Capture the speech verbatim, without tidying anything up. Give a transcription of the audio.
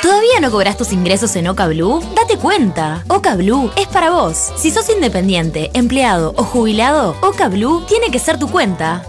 ¿Todavía no cobras tus ingresos en Oca Blue? ¡Date cuenta! Oca Blue es para vos. Si sos independiente, empleado o jubilado, Oca Blue tiene que ser tu cuenta.